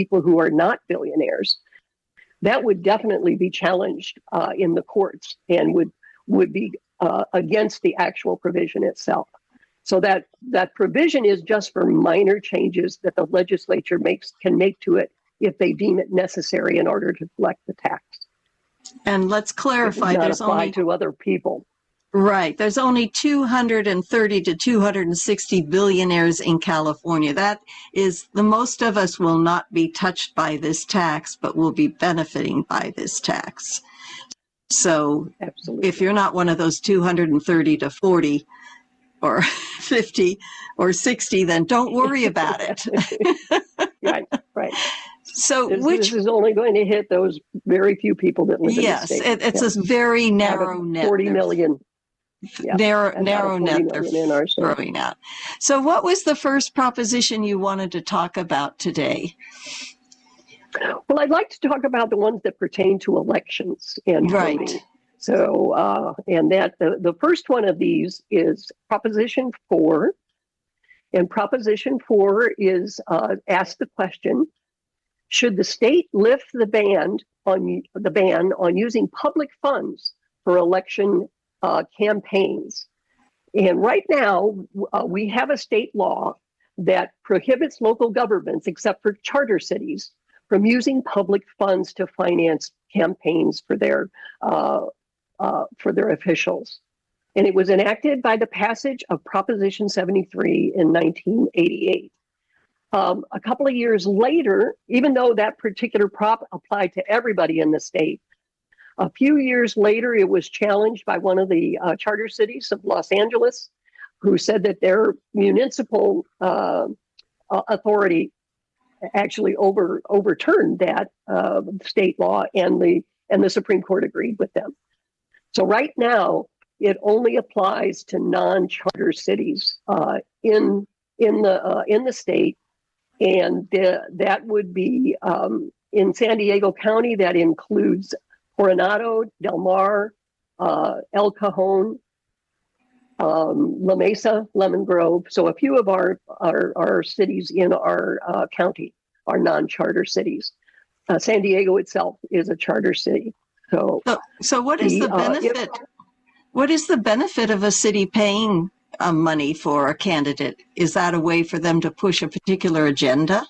people who are not billionaires, that would definitely be challenged in the courts and would be against the actual provision itself. So that provision is just for minor changes that the legislature can make to it if they deem it necessary in order to collect the tax. And let's clarify, there's only to other people. Right. There's only 230 to 260 billionaires in California. That is, the most of us will not be touched by this tax, but will be benefiting by this tax. So absolutely, if you're not one of those 230 to 40 or 50 or 60, then don't worry about it. Right. So this is only going to hit those very few people that live in the state. Yes, it's this very narrow net. 40 million. Yeah, narrow net they're throwing out. So what was the first proposition you wanted to talk about today? Well, I'd like to talk about the ones that pertain to elections and voting. So, and that the first one of these is Proposition 4. And Proposition 4 is ask the question, should the state lift the ban on using public funds for election campaigns? And right now, we have a state law that prohibits local governments, except for charter cities, from using public funds to finance campaigns for their officials. And it was enacted by the passage of Proposition 73 in 1988. A couple of years later, even though that particular prop applied to everybody in the state, a few years later, it was challenged by one of the charter cities of Los Angeles, who said that their municipal authority actually overturned that state law, and the Supreme Court agreed with them. So right now, it only applies to non-charter cities in the state, and that would be in San Diego County. That includes Coronado, Del Mar, El Cajon, La Mesa, Lemon Grove. So a few of our cities in our county are non-charter cities. San Diego itself is a charter city. So what is the benefit? What is the benefit of a city paying money for a candidate? Is that a way for them to push a particular agenda?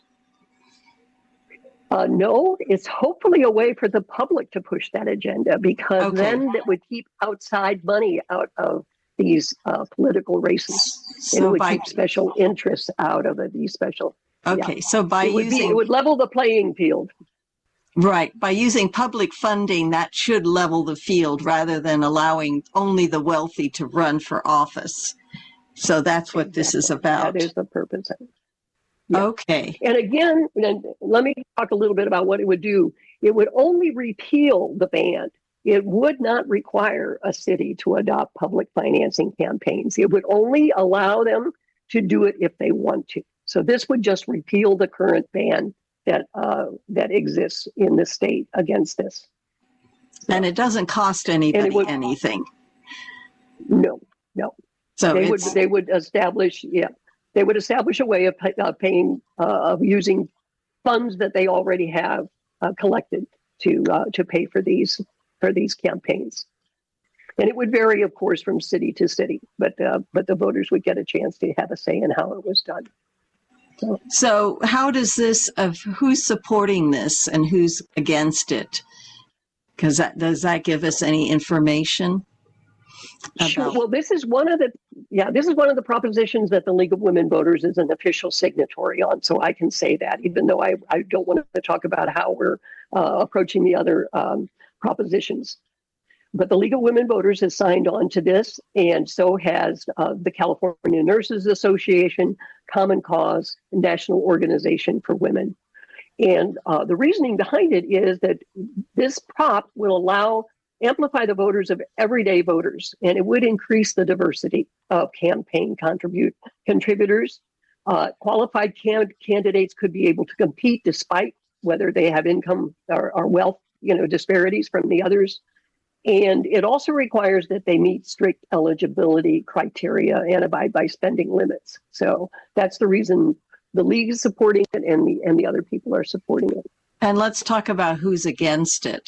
No, it's hopefully a way for the public to push that agenda, because then that would keep outside money out of these political races. So it would keep special interests out of these special. Okay, so it would level the playing field. Right. By using public funding, that should level the field rather than allowing only the wealthy to run for office. So that's what this is about. That is the purpose of it. Yeah. Okay. And again, let me talk a little bit about what it would do. It would only repeal the ban. It would not require a city to adopt public financing campaigns. It would only allow them to do it if they want to. So this would just repeal the current ban that exists in the state against this. And it doesn't cost anybody anything. No. So they would establish a way of paying of using funds that they already have collected to pay for these campaigns. And it would vary, of course, from city to city, but the voters would get a chance to have a say in how it was done. So how does who's supporting this and who's against it? Because does that give us any information? Sure. Well, this is one of the propositions that the League of Women Voters is an official signatory on. So I can say that, even though I don't want to talk about how we're approaching the other propositions. But the League of Women Voters has signed on to this, and so has the California Nurses Association, Common Cause, and National Organization for Women. And the reasoning behind it is that this prop will amplify the voters of everyday voters, and it would increase the diversity of campaign contributors. Qualified candidates could be able to compete despite whether they have income or wealth, disparities from the others. And it also requires that they meet strict eligibility criteria and abide by spending limits. So that's the reason the league is supporting it, and the other people are supporting it. And let's talk about who's against it.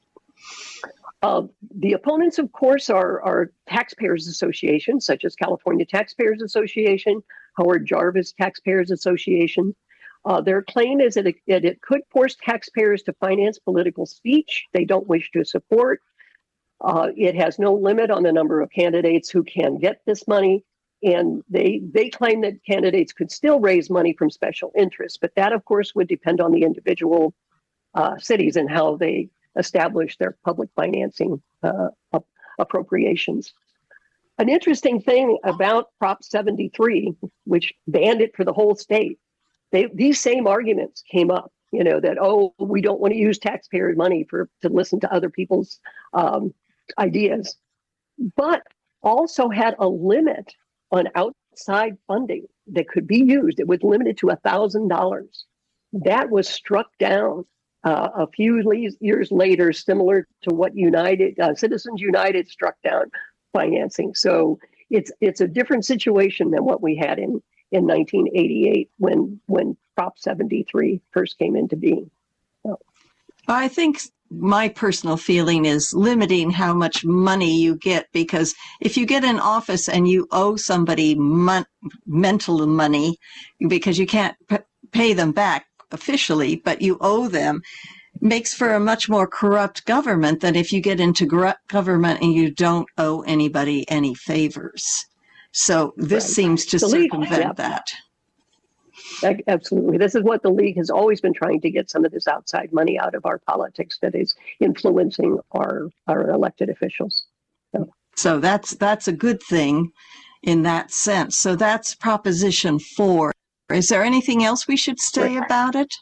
The opponents, of course, are taxpayers associations, such as California Taxpayers Association, Howard Jarvis Taxpayers Association. Their claim is that it could force taxpayers to finance political speech they don't wish to support. It has no limit on the number of candidates who can get this money. And they claim that candidates could still raise money from special interests. But that, of course, would depend on the individual cities and how they establish their public financing appropriations. An interesting thing about Prop 73, which banned it for the whole state, these same arguments came up, that, we don't want to use taxpayer money to listen to other people's ideas, but also had a limit on outside funding that could be used. It was limited to $1,000. That was struck down a few years later, similar to what Citizens United struck down financing. So it's a different situation than what we had in 1988 when Prop 73 first came into being. So. I think my personal feeling is limiting how much money you get, because if you get in office and you owe somebody mental money because you can't pay them back officially, but you owe them, makes for a much more corrupt government than if you get into government and you don't owe anybody any favors. So this seems to circumvent that. Absolutely. This is what the League has always been trying to get some of this outside money out of our politics that is influencing our elected officials. So that's a good thing in that sense. So that's Proposition 4. Is there anything else we should say about it?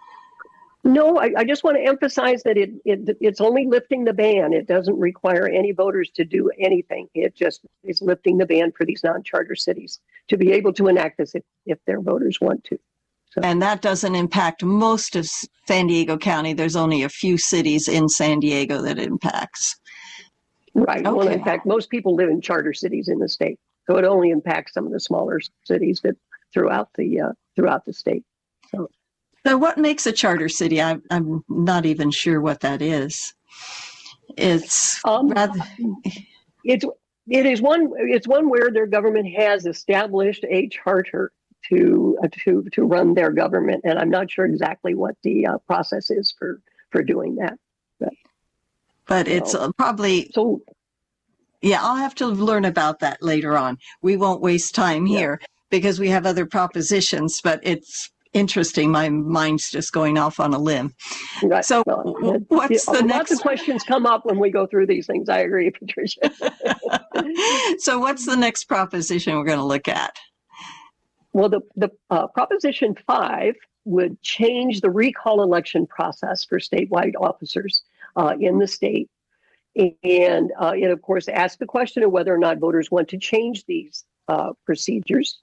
No, I just want to emphasize that it's only lifting the ban. It doesn't require any voters to do anything. It just is lifting the ban for these non-charter cities to be able to enact this if their voters want to. So. And that doesn't impact most of San Diego County. There's only a few cities in San Diego that it impacts. Right. Okay. Well, in fact, most people live in charter cities in the state. So it only impacts some of the smaller cities that throughout the state. So what makes a charter city? I'm not even sure what that is. It's it's one where their government has established a charter to run their government, and I'm not sure exactly what the process is for doing that. But it's probably so. Yeah, I'll have to learn about that later on. We won't waste time here because we have other propositions, but it's interesting. My mind's just going off on a limb. Right. So what's the next? Lots of questions come up when we go through these things. I agree, Patricia. So what's the next proposition we're going to look at? Well, the Proposition 5 would change the recall election process for statewide officers in the state. And it, of course, asks the question of whether or not voters want to change these procedures.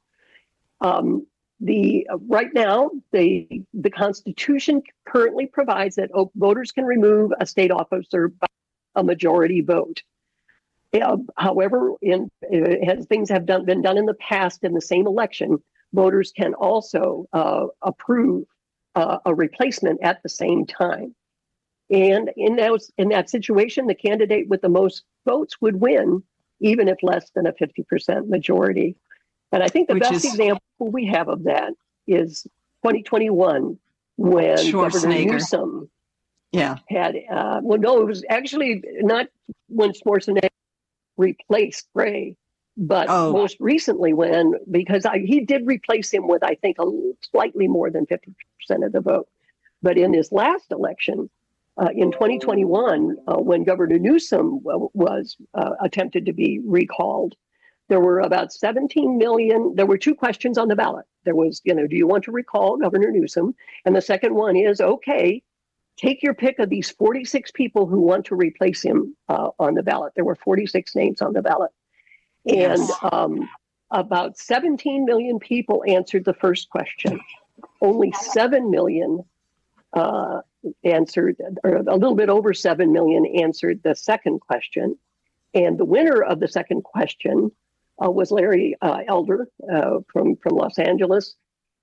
Right now, the Constitution currently provides that voters can remove a state officer by a majority vote. However, as things have been done in the past in the same election, voters can also approve a replacement at the same time. And in that situation, the candidate with the most votes would win, even if less than a 50% majority. And I think the best example we have of that is 2021, when Governor Newsom had, it was actually not when Schwarzenegger replaced Gray, but most recently because he did replace him with, I think, slightly more than 50% of the vote. But in this last election, in 2021, when Governor Newsom was attempted to be recalled, there were about 17 million. There were two questions on the ballot. There was, do you want to recall Governor Newsom? And the second one is, okay, take your pick of these 46 people who want to replace him on the ballot. There were 46 names on the ballot. And about 17 million people answered the first question. Only 7 million answered, or a little bit over 7 million answered the second question. And the winner of the second question was Larry Elder from Los Angeles.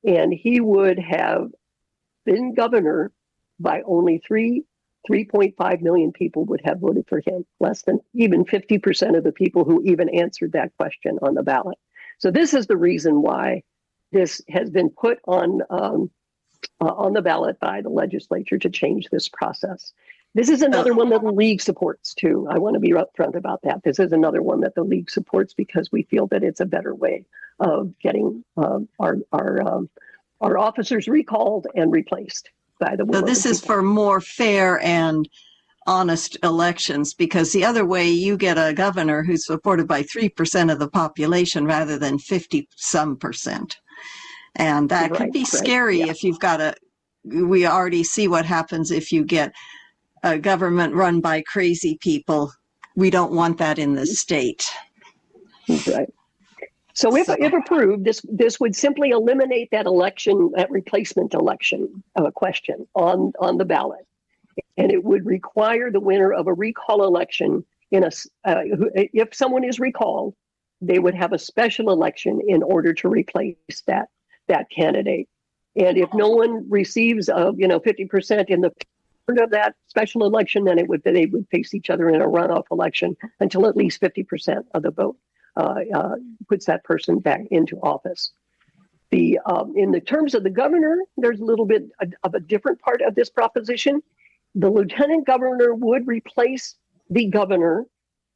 and he would have been governor by only 3.5 million people would have voted for him, less than even 50% of the people who even answered that question on the ballot. So this is the reason why this has been put on the ballot by the legislature to change this process. This is another one that the League supports too. I want to be upfront about that. This is another one that the League supports because we feel that it's a better way of getting our officers recalled and replaced by the. So this is for more fair and honest elections, because the other way you get a governor who's supported by 3% of the population rather than 50-some%. And that could be scary if you've got we already see what happens if you get a government run by crazy people. We don't want that in the state. Right. So if approved, this would simply eliminate that replacement election question on the ballot. And it would require the winner of a recall election if someone is recalled, they would have a special election in order to replace that candidate. And if no one receives 50% in the of that special election, then they would face each other in a runoff election until at least 50% of the vote puts that person back into office. In the terms of the governor, there's a little bit of a different part of this proposition. The lieutenant governor would replace the governor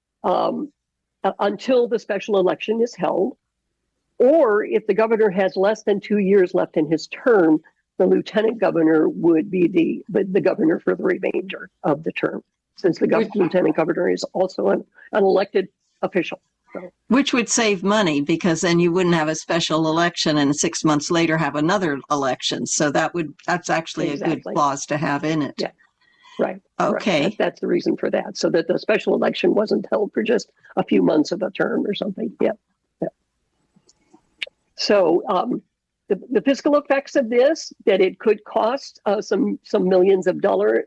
until the special election is held, or if the governor has less than 2 years left in his term, the lieutenant governor would be the governor for the remainder of the term, since the lieutenant governor is also an elected official. So. Which would save money, because then you wouldn't have a special election and 6 months later have another election. So that's actually a good clause to have in it. Yeah. Right. Okay. Right. That's the reason for that, so that the special election wasn't held for just a few months of a term or something. Yeah. So the fiscal effects of this, that it could cost some millions of dollars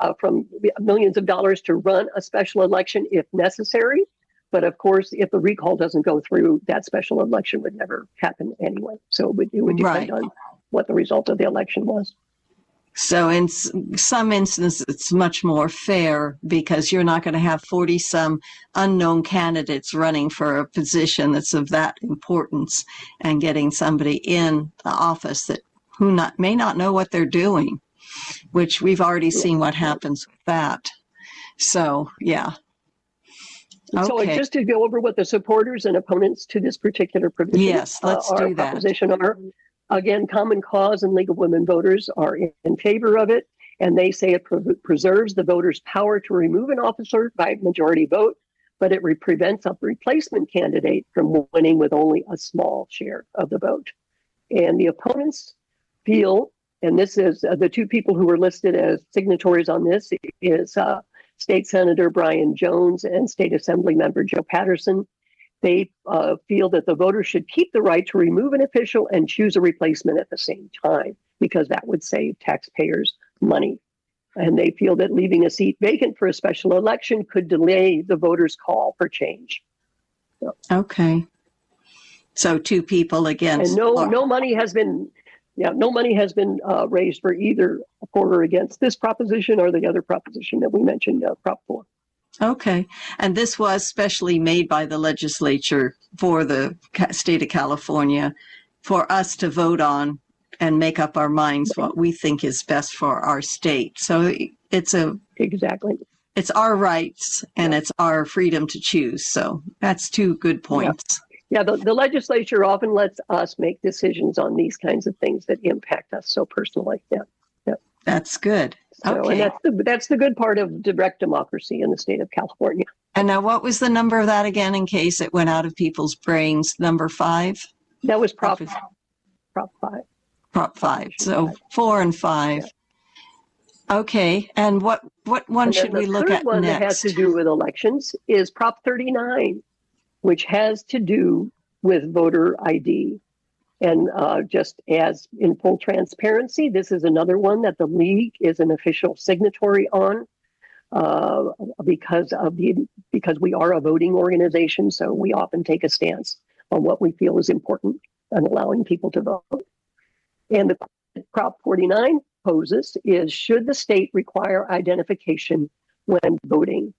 to run a special election if necessary. But of course, if the recall doesn't go through, that special election would never happen anyway. So it would depend on what the result of the election was. So in some instances, it's much more fair, because you're not going to have 40-some unknown candidates running for a position that's of that importance, and getting somebody in the office that may not know what they're doing, which we've already seen what happens with that. So, yeah. Okay. So just to go over what the supporters and opponents to this particular provision yes, let's do that. Proposition are. Again, Common Cause and League of Women Voters are in favor of it, and they say it preserves the voters' power to remove an officer by majority vote, but it prevents a replacement candidate from winning with only a small share of the vote. And the opponents feel, and this is the two people who were listed as signatories on this is State Senator Brian Jones and State Assembly Member Joe Patterson. They feel that the voters should keep the right to remove an official and choose a replacement at the same time, because that would save taxpayers money. And they feel that leaving a seat vacant for a special election could delay the voters' call for change. So. Okay. So two people against. And no money has been raised for either for or against this proposition or the other proposition that we mentioned, Prop 4. Okay. And this was specially made by the legislature for the state of California for us to vote on and make up our minds what we think is best for our state. So it's it's our rights and it's our freedom to choose. So that's two good points. Yeah, the legislature often lets us make decisions on these kinds of things that impact us so personally. Yeah. That's good. Okay. And that's the good part of direct democracy in the state of California. And now, what was the number of that again, in case it went out of people's brains? Number 5? That was Prop 5. Prop 5. So 4 and 5. Yeah. Okay. And what one should we look at next? The one that has to do with elections is Prop 39, which has to do with voter ID. And just as in full transparency, this is another one that the League is an official signatory on because we are a voting organization. So we often take a stance on what we feel is important and allowing people to vote. And the Prop 49 poses is, should the state require identification when voting?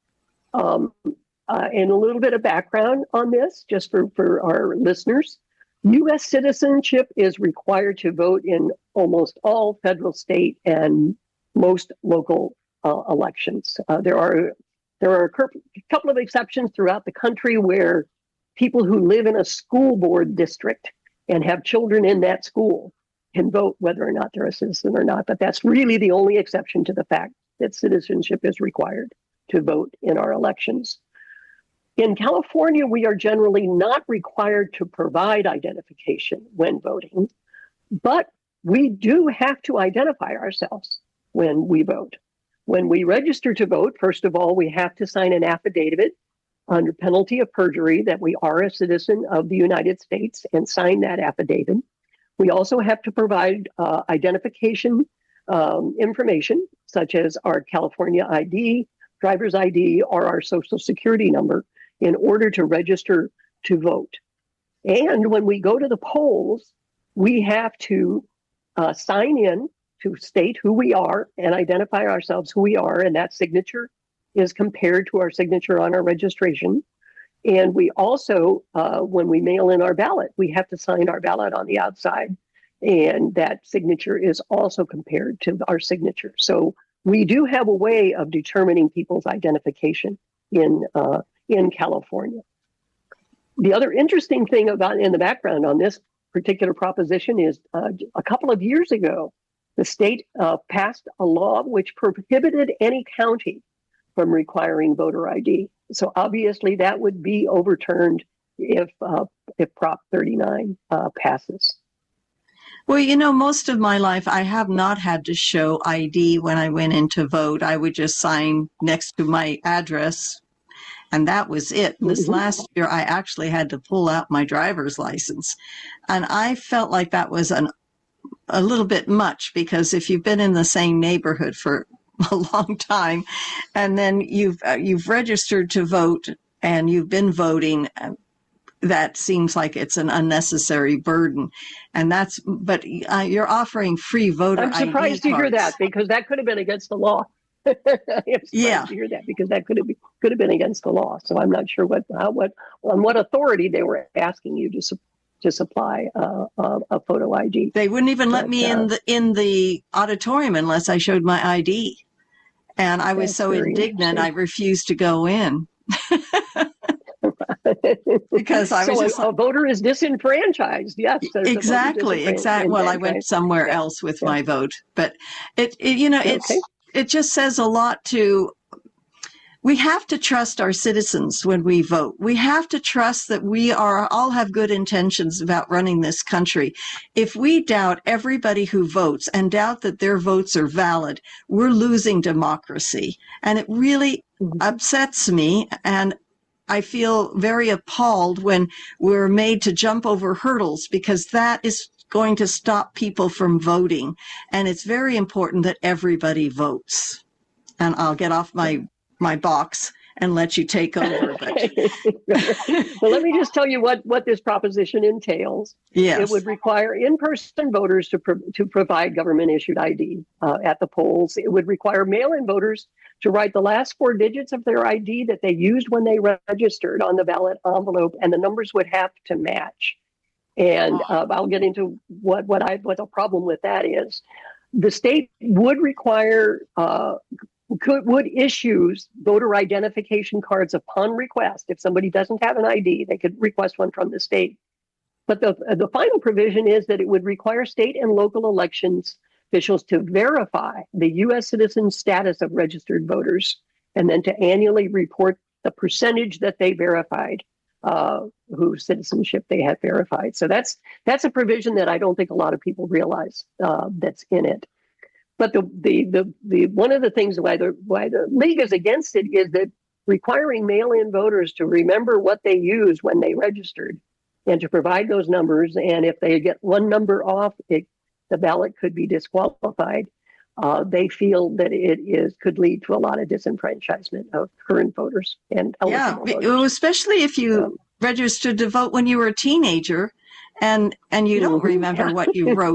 And a little bit of background on this, just for our listeners. U.S. citizenship is required to vote in almost all federal, state, and most local elections. There are a couple of exceptions throughout the country where people who live in a school board district and have children in that school can vote whether or not they're a citizen or not. But that's really the only exception to the fact that citizenship is required to vote in our elections. In California, we are generally not required to provide identification when voting, but we do have to identify ourselves when we vote. When we register to vote, first of all, we have to sign an affidavit under penalty of perjury that we are a citizen of the United States and sign that affidavit. We also have to provide identification information, such as our California ID, driver's ID, or our Social Security number, in order to register to vote. And when we go to the polls, we have to sign in to state who we are and identify ourselves who we are, and that signature is compared to our signature on our registration. And we also, when we mail in our ballot, we have to sign our ballot on the outside, and that signature is also compared to our signature. So we do have a way of determining people's identification in California. The other interesting thing about in the background on this particular proposition is a couple of years ago, the state passed a law which prohibited any county from requiring voter ID. So obviously that would be overturned if Prop 39 passes. Well, you know, most of my life, I have not had to show ID when I went in to vote. I would just sign next to my address, and that was it. This last year, I actually had to pull out my driver's license. And I felt like that was a little bit much, because if you've been in the same neighborhood for a long time, and then you've registered to vote and you've been voting, that seems like it's an unnecessary burden. And but you're offering free voter ID cards. I'm surprised to hear that, because that could have been against the law. I'm surprised to hear that, because that could have been against the law. So I'm not sure on what authority they were asking you to supply a photo ID. They wouldn't even let me in the auditorium unless I showed my ID. And I was so indignant, I refused to go in. Because I was a voter is disenfranchised. Yes, exactly. Well, I went somewhere else with my vote, but it just says a lot we have to trust our citizens when we vote. We have to trust that we all have good intentions about running this country. If we doubt everybody who votes and doubt that their votes are valid, we're losing democracy. And it really upsets me, and I feel very appalled when we're made to jump over hurdles, because that is going to stop people from voting. And it's very important that everybody votes. And I'll get off my box and let you take over. Well, let me just tell you what this proposition entails. Yes. It would require in-person voters to provide government-issued ID at the polls. It would require mail-in voters to write the last 4 digits of their ID that they used when they registered on the ballot envelope, and the numbers would have to match. And I'll get into what the problem with that is. The state would require would issue voter identification cards upon request. If somebody doesn't have an ID, they could request one from the state. But the final provision is that it would require state and local elections officials to verify the U.S. citizen status of registered voters, and then to annually report the percentage that they verified, whose citizenship they had verified. So that's a provision that I don't think a lot of people realize that's in it. But the one of the things why the league is against it is that requiring mail-in voters to remember what they used when they registered and to provide those numbers, and if they get one number off, the ballot could be disqualified. They feel that could lead to a lot of disenfranchisement of current voters and eligible voters. Especially if you registered to vote when you were a teenager, and you don't remember what you wrote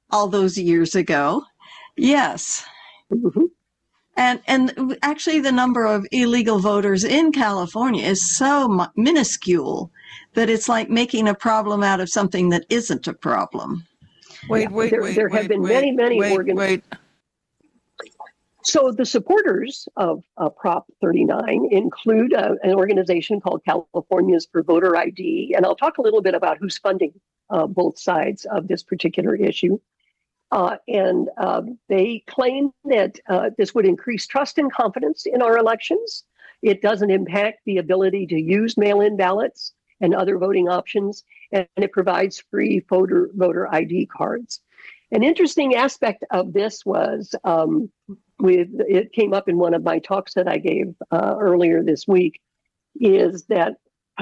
all those years ago. Yes. Mm-hmm. And actually, the number of illegal voters in California is so minuscule that it's like making a problem out of something that isn't a problem. There have been many organizations. So the supporters of Prop 39 include an organization called Californians for Voter ID. And I'll talk a little bit about who's funding both sides of this particular issue. And they claim that this would increase trust and confidence in our elections. It doesn't impact the ability to use mail-in ballots and other voting options, and it provides free voter ID cards. An interesting aspect of this was it came up in one of my talks that I gave earlier this week, is that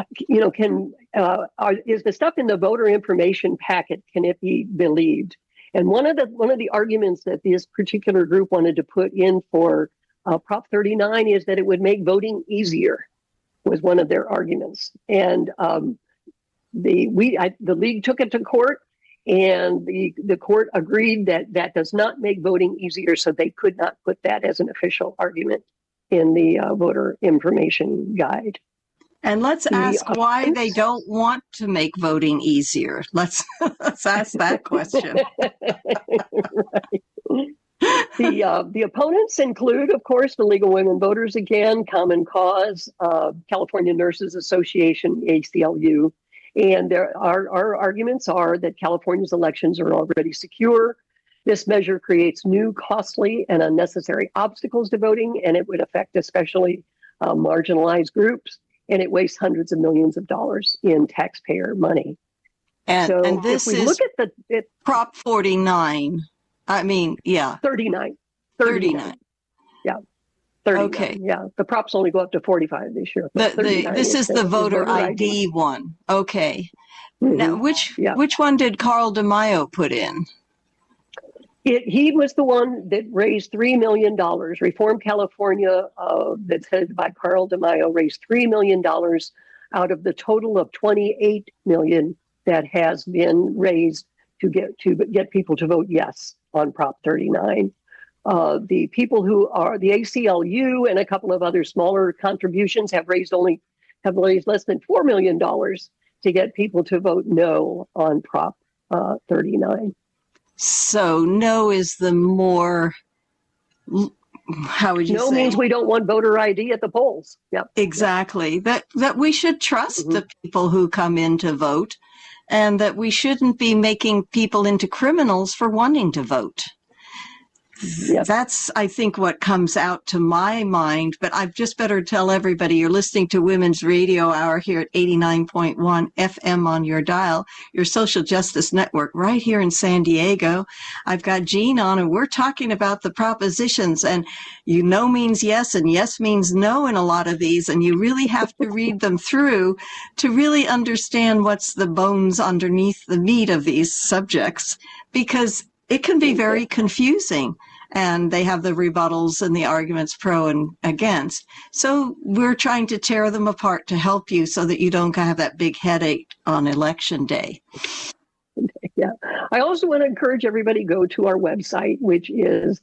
is the stuff in the voter information packet, can it be believed? And one of the arguments that this particular group wanted to put in for Prop 39 is that it would make voting easier, was one of their arguments. And the league took it to court, and the court agreed that that does not make voting easier, so they could not put that as an official argument in the voter information guide. And let's ask why they don't want to make voting easier. Let's ask that question. Right. The opponents include, of course, the League of Women Voters again, Common Cause, California Nurses Association, ACLU. And our arguments are that California's elections are already secure. This measure creates new, costly, and unnecessary obstacles to voting, and it would affect especially marginalized groups. And it wastes hundreds of millions of dollars in taxpayer money. And this is look at Prop 49. I mean, yeah. 39. Yeah. 39. Okay. Yeah. The props only go up to 45 this year. This is the voter ID one. Okay. Mm-hmm. Now, which one did Carl DeMaio put in? He was the one that raised $3 million. Reform California, that's headed by Carl DeMaio, raised $3 million out of the total of $28 million that has been raised to get people to vote yes on Prop 39. The people who are the ACLU and a couple of other smaller contributions have raised less than $4 million to get people to vote no on Prop 39. So no is the more, how would you say? No means we don't want voter ID at the polls. Yep. Exactly. That we should trust the people who come in to vote, and that we shouldn't be making people into criminals for wanting to vote. Yep. That's, I think, what comes out to my mind. But I've just better tell everybody you're listening to Women's Radio Hour here at 89.1 FM on your dial, your social justice network right here in San Diego. I've got Jean on, and we're talking about the propositions. And no means yes, and yes means no in a lot of these. And you really have to read them through to really understand what's the bones underneath the meat of these subjects, because it can be very confusing, and they have the rebuttals and the arguments pro and against. So we're trying to tear them apart to help you so that you don't have that big headache on election day. Yeah. I also want to encourage everybody to go to our website, which is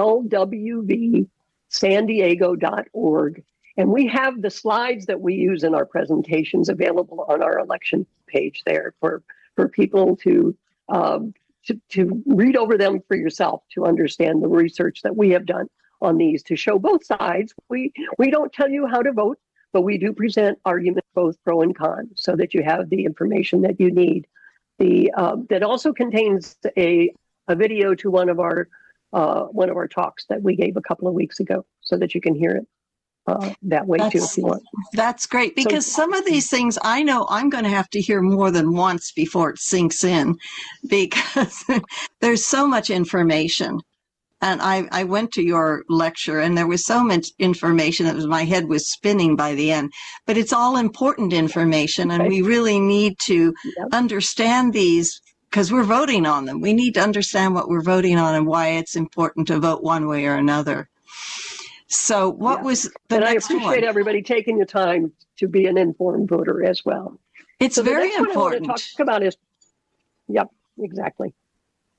lwvsandiego.org. And we have the slides that we use in our presentations available on our election page there for people to read over them for yourself, to understand the research that we have done on these, to show both sides. We don't tell you how to vote, but we do present arguments both pro and con, so that you have the information that you need. That also contains a video to one of our talks that we gave a couple of weeks ago, so that you can hear it that way too if you want. That's great, because some of these things I know I'm going to have to hear more than once before it sinks in, because there's so much information. And I went to your lecture, and there was so much information that my head was spinning by the end. But it's all important information, and we really need to understand these, because we're voting on them. We need to understand what we're voting on and why it's important to vote one way or another. So what was the next one? I appreciate everybody taking the time to be an informed voter as well. It's very important. What I want to talk about is, exactly.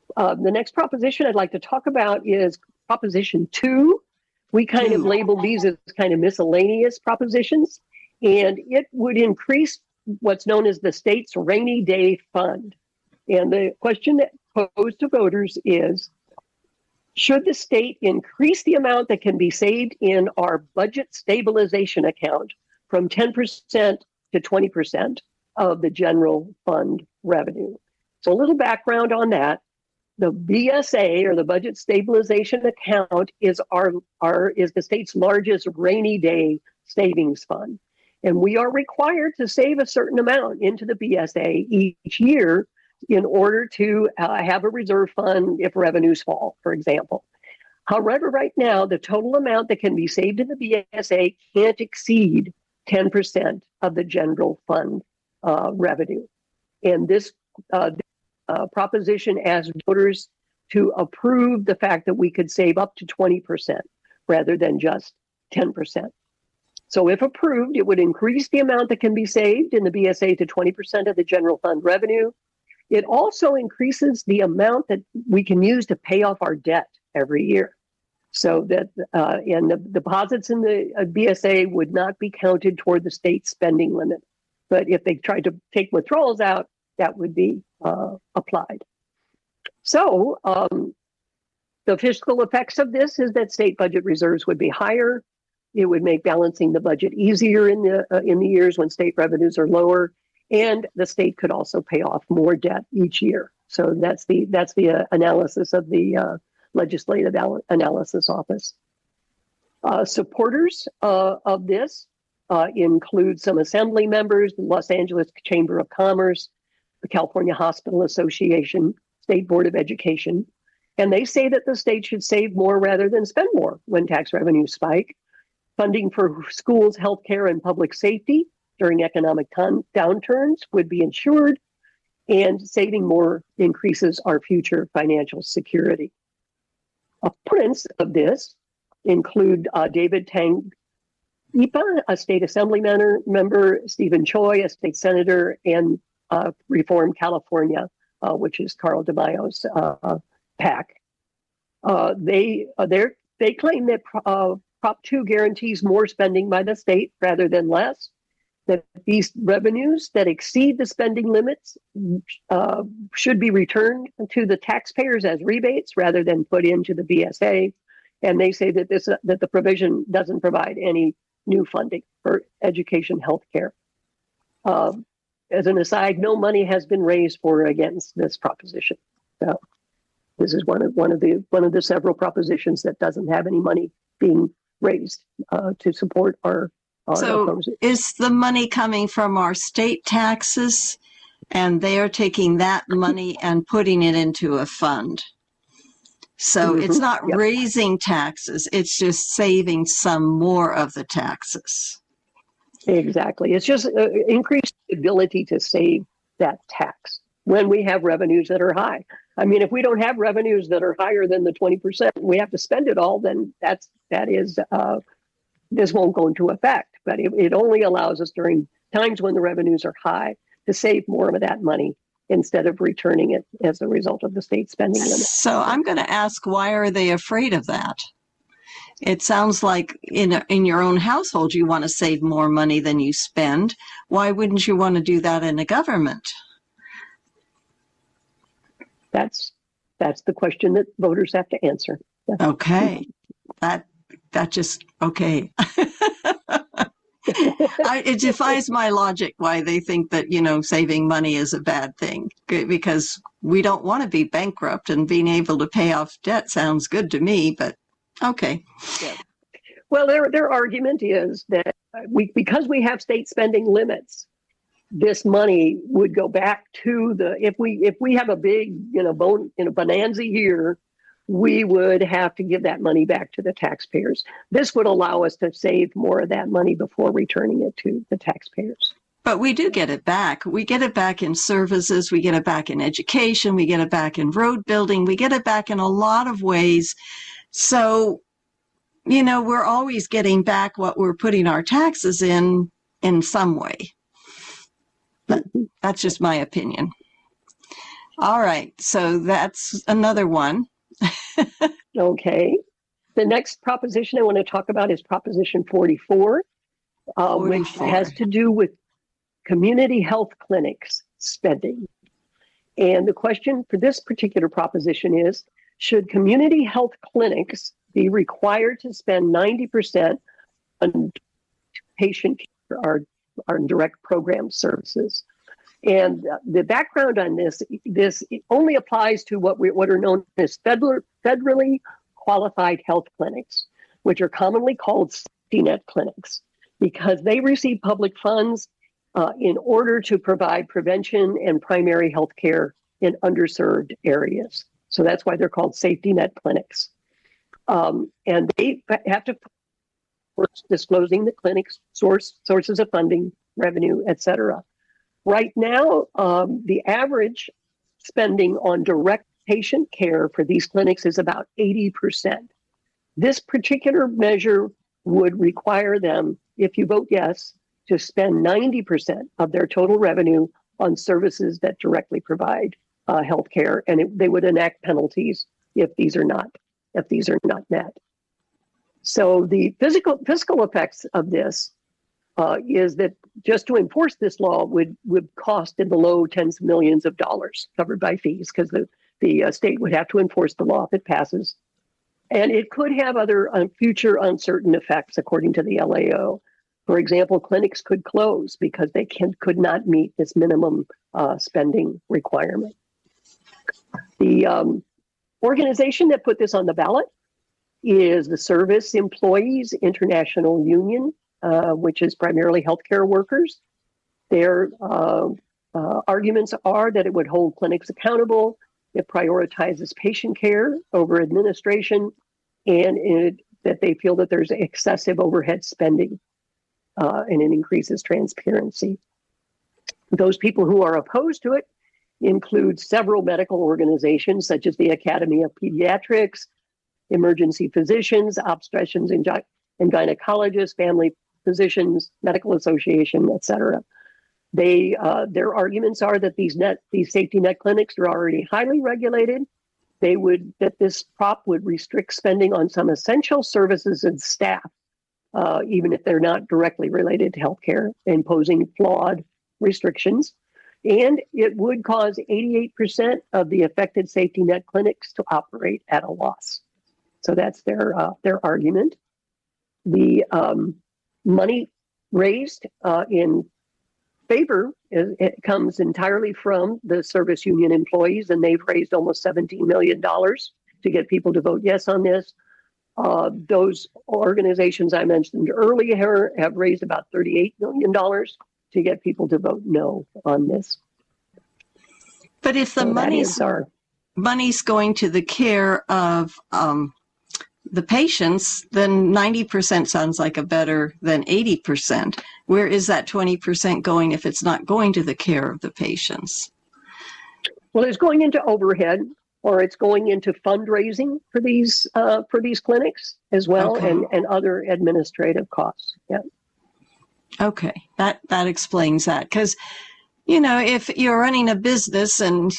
The next proposition I'd like to talk about is Proposition 2. We kind of label these as kind of miscellaneous propositions, and it would increase what's known as the state's rainy day fund. And the question that posed to voters is, should the state increase the amount that can be saved in our budget stabilization account from 10% to 20% of the general fund revenue? So a little background on that. The BSA, or the Budget Stabilization Account, is the state's largest rainy day savings fund. And we are required to save a certain amount into the BSA each year in order to have a reserve fund if revenues fall, for example. However, right now, the total amount that can be saved in the BSA can't exceed 10% of the general fund revenue. And this proposition asks voters to approve the fact that we could save up to 20% rather than just 10%. So if approved, it would increase the amount that can be saved in the BSA to 20% of the general fund revenue. It also increases the amount that we can use to pay off our debt every year. So that and the deposits in the BSA would not be counted toward the state spending limit. But if they tried to take withdrawals out, that would be applied. So the fiscal effects of this is that state budget reserves would be higher. It would make balancing the budget easier in the years when state revenues are lower, and the state could also pay off more debt each year. So that's the analysis of the Legislative Analysis Office. Supporters of this include some assembly members, the Los Angeles Chamber of Commerce, the California Hospital Association, State Board of Education, and they say that the state should save more rather than spend more when tax revenues spike. Funding for schools, healthcare, and public safety during economic downturns would be ensured, and saving more increases our future financial security. Opponents of this include David Tang Ipa, a state assembly member, Stephen Choi, a state senator, and Reform California, which is Carl DeMaio's PAC. They claim that Prop 2 guarantees more spending by the state rather than less, that these revenues that exceed the spending limits should be returned to the taxpayers as rebates rather than put into the BSA. And they say that the provision doesn't provide any new funding for education, healthcare. As an aside, no money has been raised for or against this proposition. So this is one of the several propositions that doesn't have any money being raised to support our proposal. Is the money coming from our state taxes, and they are taking that money and putting it into a fund? So it's not raising taxes, it's just saving some more of the taxes. Exactly. It's just increased ability to save that tax when we have revenues that are high. I mean, if we don't have revenues that are higher than the 20%, we have to spend it all, then this won't go into effect. But it only allows us during times when the revenues are high to save more of that money instead of returning it as a result of the state spending limit. So I'm going to ask, why are they afraid of that? It sounds like in your own household, you want to save more money than you spend. Why wouldn't you want to do that in a government? That's the question that voters have to answer. Okay. That just, okay. It defies my logic why they think that, saving money is a bad thing, because we don't want to be bankrupt, and being able to pay off debt sounds good to me, but okay. Yeah. Well, their argument is that because we have state spending limits, this money would go back to if we have a big bonanza year, we would have to give that money back to the taxpayers. This would allow us to save more of that money before returning it to the taxpayers. But we do get it back. We get it back in services. We get it back in education. We get it back in road building. We get it back in a lot of ways. So, we're always getting back what we're putting our taxes in some way. But that's just my opinion. All right. So that's another one. Okay. The next proposition I want to talk about is Proposition 44, 44. Which has to do with community health clinics spending. And the question for this particular proposition is, should community health clinics be required to spend 90% on patient care or direct program services? And the background on this only applies to what are known as federally qualified health clinics, which are commonly called safety net clinics, because they receive public funds in order to provide prevention and primary health care in underserved areas. So that's why they're called safety net clinics. And they have to disclosing the clinic's sources of funding, revenue, et cetera. Right now, the average spending on direct patient care for these clinics is about 80%. This particular measure would require them, if you vote yes, to spend 90% of their total revenue on services that directly provide health care, and they would enact penalties if these are not met. So the fiscal effects of this is that just to enforce this law would cost in the low tens of millions of dollars covered by fees, because the state would have to enforce the law if it passes. And it could have other future uncertain effects, according to the LAO. For example, clinics could close because they could not meet this minimum spending requirement. The organization that put this on the ballot is the Service Employees International Union, which is primarily healthcare workers. Their arguments are that it would hold clinics accountable, it prioritizes patient care over administration, and that they feel that there's excessive overhead spending, and it increases transparency. Those people who are opposed to it include several medical organizations, such as the Academy of Pediatrics, emergency physicians, obstetricians and gynecologists, family physicians, medical association, et cetera. Their arguments are that these safety net clinics are already highly regulated. That this prop would restrict spending on some essential services and staff, even if they're not directly related to healthcare, imposing flawed restrictions. And it would cause 88% of the affected safety net clinics to operate at a loss. So that's their argument. The money raised in favor, it comes entirely from the service union employees, and they've raised almost $17 million to get people to vote yes on this. Those organizations I mentioned earlier have raised about $38 million to get people to vote no on this. But if the money's going to the care of the patients, then 90% sounds like a better than 80%. Where is that 20% going if it's not going to the care of the patients? Well, it's going into overhead, or it's going into fundraising for these clinics as well, okay, and other administrative costs. Yeah. Okay, that explains that. Because, if you're running a business and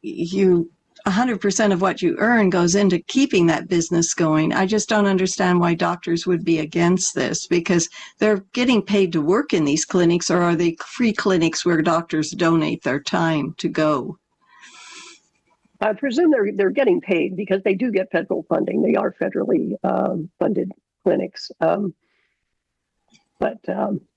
100% of what you earn goes into keeping that business going, I just don't understand why doctors would be against this, because they're getting paid to work in these clinics, or are they free clinics where doctors donate their time to go? I presume they're getting paid because they do get federal funding. They are federally funded clinics. But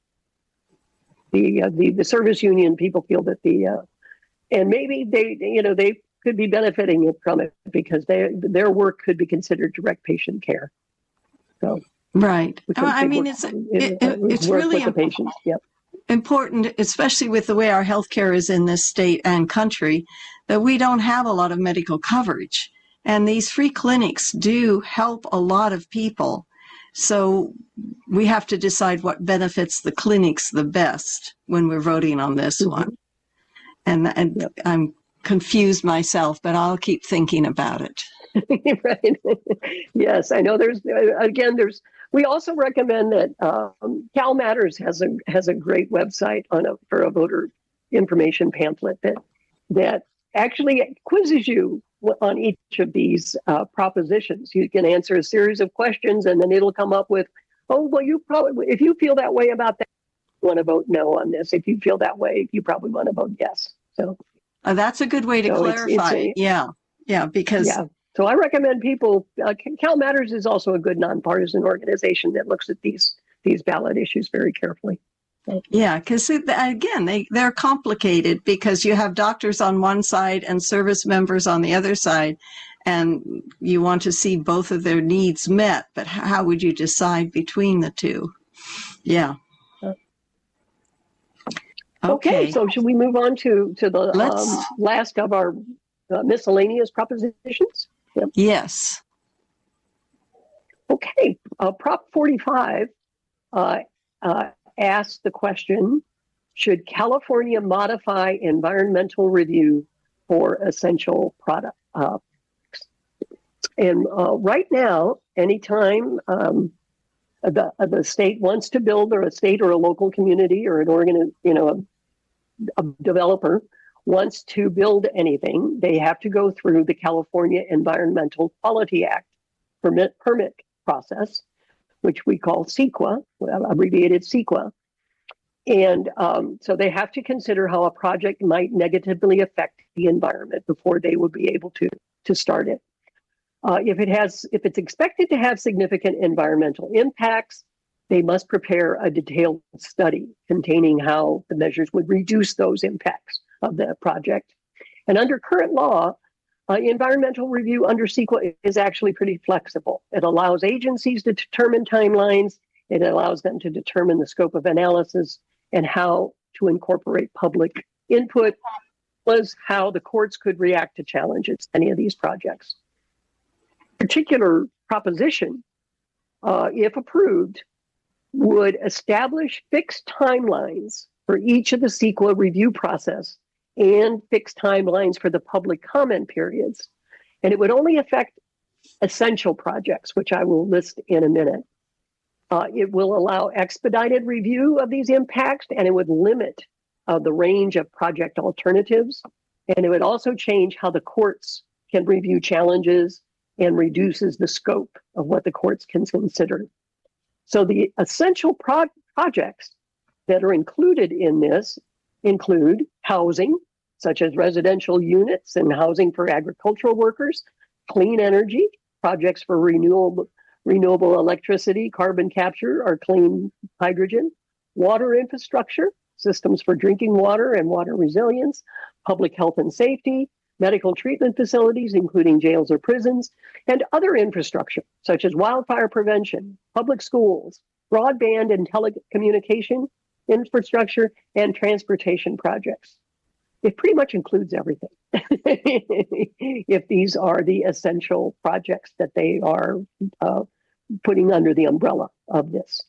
the service union people feel that and maybe they could be benefiting from it because their work could be considered direct patient care. So right. I mean, it's really important. Yep. Important, especially with the way our healthcare is in this state and country, that we don't have a lot of medical coverage, and these free clinics do help a lot of people. So we have to decide what benefits the clinics the best when we're voting on this one. And yep. I'm confused myself, but I'll keep thinking about it. Right. Yes, I know. We also recommend that Cal Matters has a great website for a voter information pamphlet that actually quizzes you on each of these propositions. You can answer a series of questions, and then it'll come up with, oh, well, you probably, if you feel that way about that, you want to vote no on this. If you feel that way, you probably want to vote yes. So that's a good way to clarify. Yeah, because. Yeah. So I recommend people, Cal Matters is also a good nonpartisan organization that looks at these ballot issues very carefully. Yeah, because again, they're complicated because you have doctors on one side and service members on the other side, and you want to see both of their needs met, but how would you decide between the two? Yeah. Okay, so should we move on to the last of our miscellaneous propositions? Yep. Yes. Okay, Prop 45 asks the question, should California modify environmental review for essential products? And right now, anytime the state wants to build, or a state or a local community or an a developer wants to build anything, they have to go through the California Environmental Quality Act permit process, which we call CEQA, abbreviated CEQA. And so they have to consider how a project might negatively affect the environment before they would be able to start it. If it's expected to have significant environmental impacts, they must prepare a detailed study containing how the measures would reduce those impacts of the project. And under current law, environmental review under CEQA is actually pretty flexible. It allows agencies to determine timelines. It allows them to determine the scope of analysis and how to incorporate public input, plus how the courts could react to challenges any of these projects. Particular proposition, if approved, would establish fixed timelines for each of the CEQA review process and fixed timelines for the public comment periods. And it would only affect essential projects, which I will list in a minute. It will allow expedited review of these impacts, and it would limit the range of project alternatives. And it would also change how the courts can review challenges and reduces the scope of what the courts can consider. So the essential projects that are included in this include housing, such as residential units and housing for agricultural workers, clean energy, projects for renewable electricity, carbon capture, or clean hydrogen, water infrastructure, systems for drinking water and water resilience, public health and safety, medical treatment facilities, including jails or prisons, and other infrastructure, such as wildfire prevention, public schools, broadband and telecommunication infrastructure, and transportation projects. It pretty much includes everything if these are the essential projects that they are putting under the umbrella of this.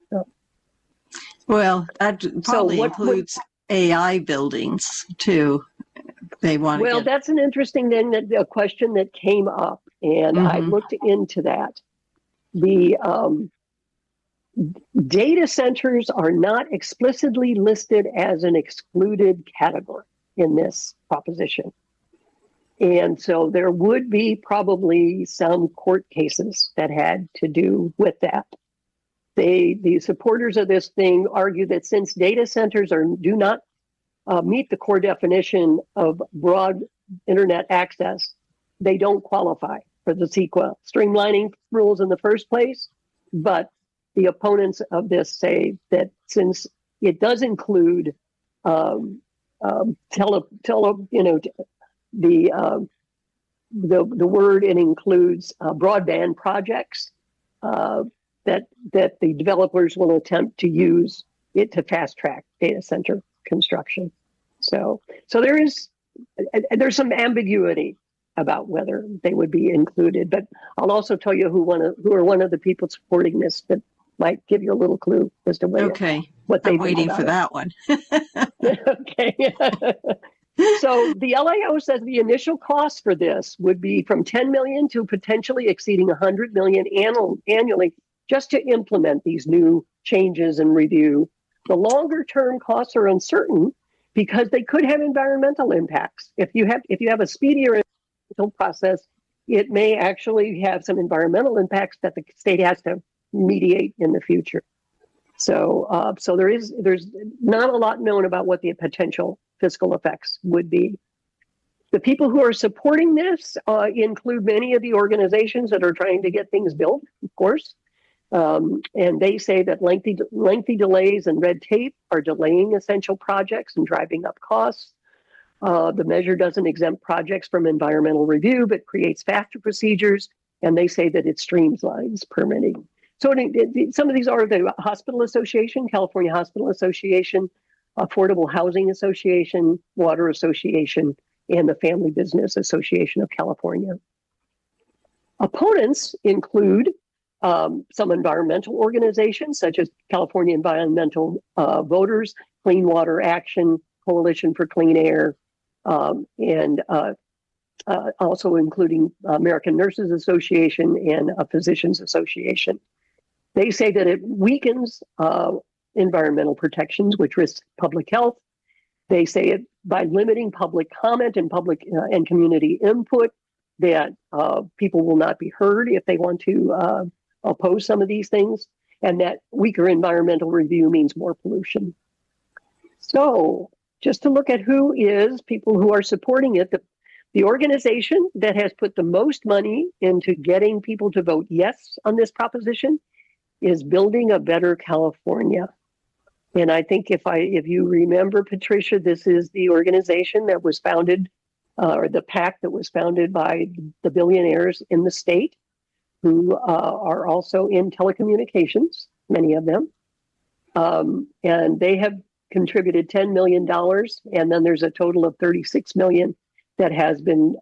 Well, that probably includes AI buildings too. They want. Well, that's an interesting thing, a question that came up, and I looked into that. The data centers are not explicitly listed as an excluded category in this proposition. And so there would be probably some court cases that had to do with that. The supporters of this thing argue that since data centers do not meet the core definition of broad internet access, they don't qualify for the CEQA streamlining rules in the first place. But the opponents of this say that since it does include the word, it includes broadband projects that the developers will attempt to use it to fast track data center construction. So there's some ambiguity about whether they would be included. But I'll also tell you who are one of the people supporting this that might give you a little clue as to what they. I'm waiting for that one. Okay. So the LAO says the initial cost for this would be from $10 million to potentially exceeding $100 million annually just to implement these new changes and review. The longer term costs are uncertain because they could have environmental impacts. If you have a speedier process, it may actually have some environmental impacts that the state has to mediate in the future. So there's not a lot known about what the potential fiscal effects would be. The people who are supporting this include many of the organizations that are trying to get things built, of course. And they say that lengthy delays and red tape are delaying essential projects and driving up costs. The measure doesn't exempt projects from environmental review, but creates faster procedures. And they say that it streamlines permitting. So some of these are the Hospital Association, California Hospital Association, Affordable Housing Association, Water Association, and the Family Business Association of California. Opponents include some environmental organizations, such as California Environmental Voters, Clean Water Action, Coalition for Clean Air, and also including American Nurses Association and a Physicians Association. They say that it weakens environmental protections, which risk public health. They say it by limiting public comment and public and community input, that people will not be heard if they want to oppose some of these things, and that weaker environmental review means more pollution. So just to look at people who are supporting it, the organization that has put the most money into getting people to vote yes on this proposition is Building a Better California. And I think if you remember, Patricia, this is the organization that was founded, or the PAC that was founded by the billionaires in the state, who are also in telecommunications, many of them. And they have contributed $10 million, and then there's a total of $36 million that has been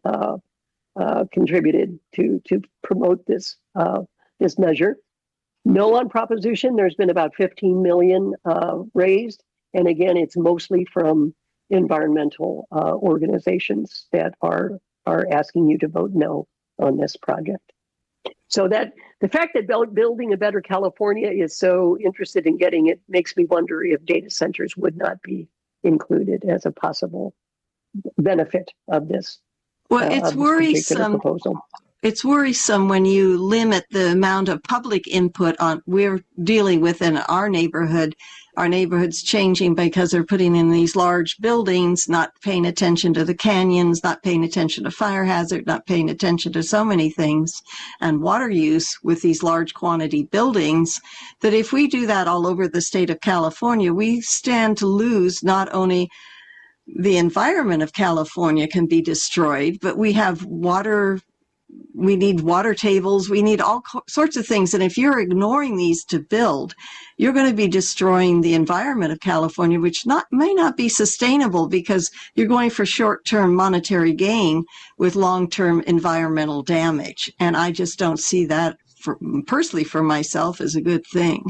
contributed to promote this measure. No on proposition, there's been about 15 million raised. And again, it's mostly from environmental organizations that are asking you to vote no on this project. So that the fact that Building a Better California is so interested in getting it makes me wonder if data centers would not be included as a possible benefit of this. Well, it's worrisome. It's worrisome when you limit the amount of public input on. We're dealing with in our neighborhood. Our neighborhood's changing because they're putting in these large buildings, not paying attention to the canyons, not paying attention to fire hazard, not paying attention to so many things, and water use with these large quantity buildings, that if we do that all over the state of California, we stand to lose not only the environment of California can be destroyed, but we have water. We need water tables. We need all sorts of things. And if you're ignoring these to build, you're going to be destroying the environment of California, which may not be sustainable because you're going for short-term monetary gain with long-term environmental damage. And I just don't see that, personally for myself, as a good thing.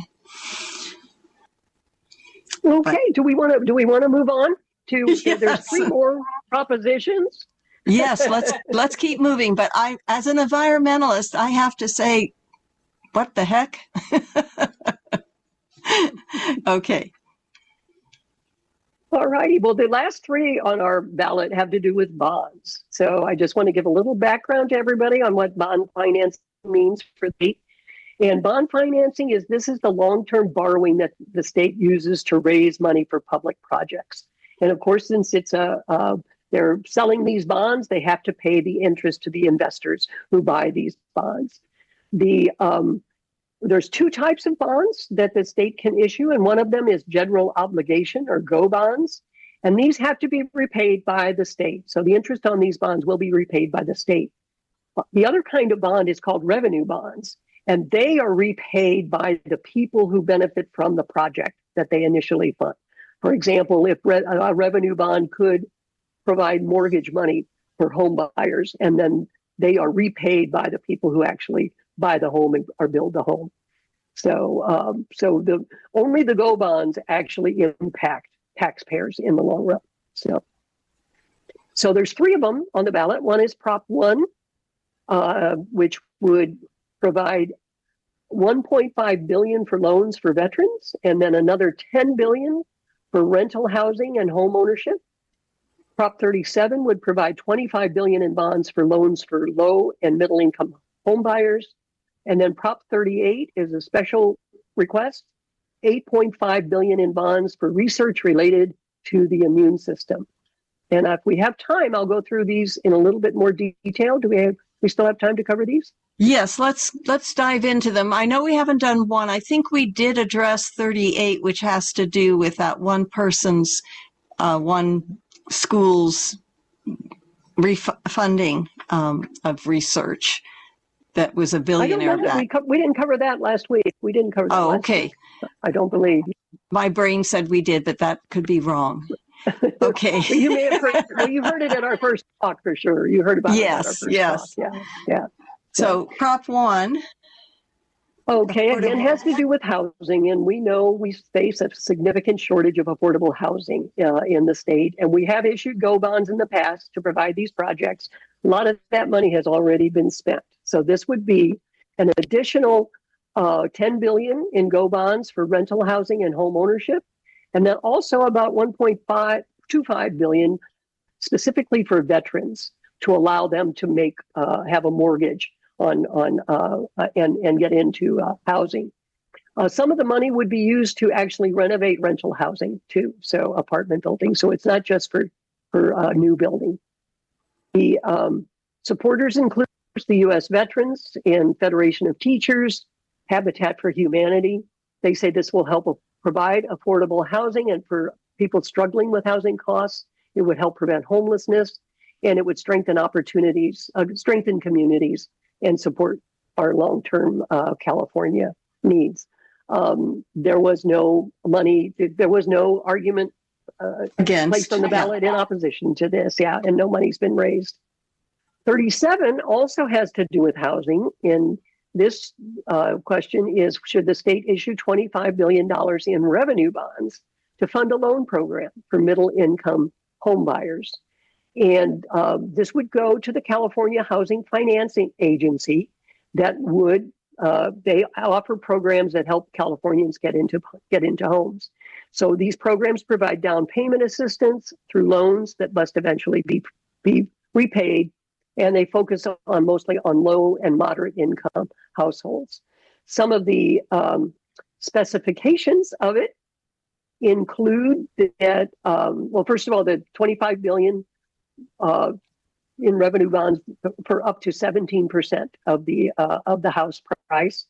Okay. Do we want to move on to? Yes. There's 3 more propositions. Yes, let's keep moving. But as an environmentalist, I have to say, what the heck? Okay. All righty. Well, the last 3 on our ballot have to do with bonds. So I just want to give a little background to everybody on what bond financing means for the state. And bond financing is the long-term borrowing that the state uses to raise money for public projects. And of course, since it's they're selling these bonds, they have to pay the interest to the investors who buy these bonds. There's 2 types of bonds that the state can issue, and one of them is general obligation, or GO bonds. And these have to be repaid by the state. So the interest on these bonds will be repaid by the state. The other kind of bond is called revenue bonds, and they are repaid by the people who benefit from the project that they initially fund. For example, if a revenue bond could provide mortgage money for home buyers, and then they are repaid by the people who actually buy the home or build the home. So, only the GO bonds actually impact taxpayers in the long run. So there's 3 of them on the ballot. One is Prop 1, which would provide $1.5 billion for loans for veterans, and then another $10 billion for rental housing and home ownership. Prop 37 would provide $25 billion in bonds for loans for low and middle income home buyers. And then Prop 38 is a special request, $8.5 billion in bonds for research related to the immune system. And if we have time, I'll go through these in a little bit more detail. Do we still have time to cover these? Yes, let's dive into them. I know we haven't done one. I think we did address 38, which has to do with that one person's, one school's refunding of research. That was a billionaire. We didn't cover that last week. We didn't cover that. Oh, okay. Week. I don't believe. My brain said we did, but that could be wrong. Okay. You may have heard. Well, you heard it at our first talk for sure. You heard about it at our first talk. Yeah. So Prop 1. Okay, again, has to do with housing, and we know we face a significant shortage of affordable housing in the state, and we have issued GO bonds in the past to provide these projects. A lot of that money has already been spent. So this would be an additional $10 billion in GO bonds for rental housing and home ownership, and then also about $1.25 billion specifically for veterans to allow them to have a mortgage and get into housing. Some of the money would be used to actually renovate rental housing too, so apartment buildings. So it's not just for new building. The supporters include the U.S. Veterans and Federation of Teachers, Habitat for Humanity. They say this will help provide affordable housing, and for people struggling with housing costs, it would help prevent homelessness, and it would strengthen opportunities, strengthen communities, and support our long-term California needs. There was no money, there was no argument placed on the ballot in opposition to this, and no money's been raised. 37 also has to do with housing, and this question is, should the state issue $25 billion in revenue bonds to fund a loan program for middle-income home buyers? And this would go to the California Housing Financing Agency that would, they offer programs that help Californians get into homes. So these programs provide down payment assistance through loans that must eventually be repaid. And they focus mostly on low and moderate income households. Some of the specifications of it include that, well, first of all, the $25 billion in revenue bonds for up to 17% of the house price.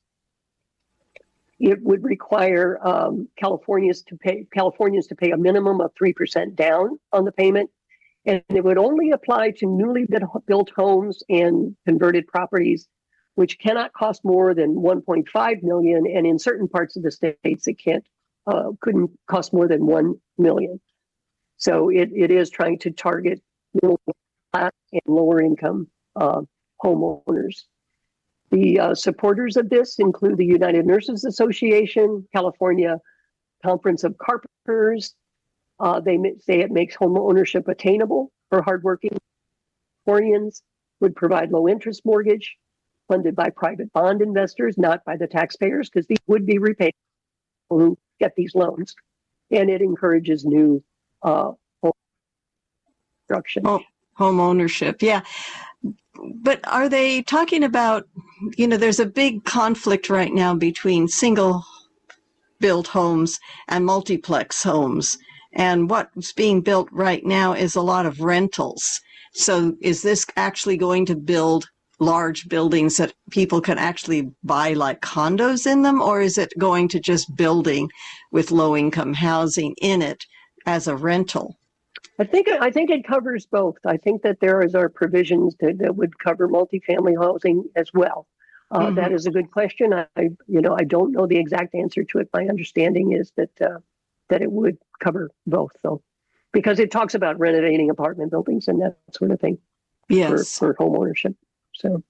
It would require Californians to pay a minimum of 3% down on the payment, and it would only apply to newly built homes and converted properties, which cannot cost more than $1.5 million, and in certain parts of the states it couldn't cost more than $1 million. So it is trying to target middle class and lower income homeowners. The supporters of this include the United Nurses Association, California Conference of Carpenters. They say it makes home ownership attainable for hardworking Californians, would provide low interest mortgage funded by private bond investors, not by the taxpayers, because these would be repaid who get these loans. And it encourages new home construction. Home ownership, yeah. But are they talking about, there's a big conflict right now between single built homes and multiplex homes. And what's being built right now is a lot of rentals. So is this actually going to build large buildings that people can actually buy like condos in them? Or is it going to just building with low income housing in it as a rental? I think it covers both. I think that there are provisions that would cover multifamily housing as well. That is a good question. I don't know the exact answer to it. My understanding is that it would cover both, though, because it talks about renovating apartment buildings and that sort of thing. Yes, for home ownership. So,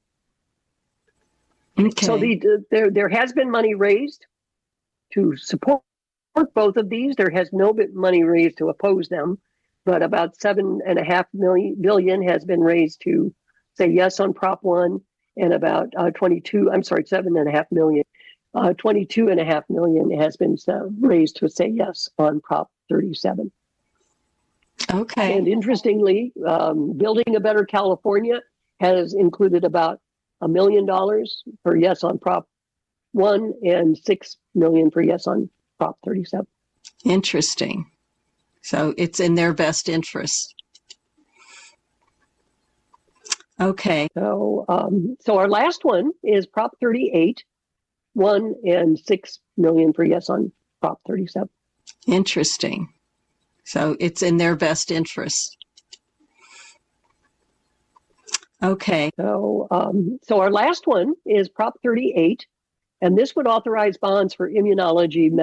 okay. So there has been money raised to support both of these. There has no been money raised to oppose them. But about $7.5 billion has been raised to say yes on Prop 1, and about $7.5 million. $22.5 million has been raised to say yes on Prop 37. Okay. And interestingly, Building a Better California has included about $1 million for yes on Prop 1 and $6 million for yes on Prop 37. Interesting. So it's in their best interest. Okay. So our last one is Prop 38, 1 and $6 million for yes on Prop 37. Interesting. So it's in their best interest. Okay. So our last one is Prop 38, and this would authorize bonds for immunology,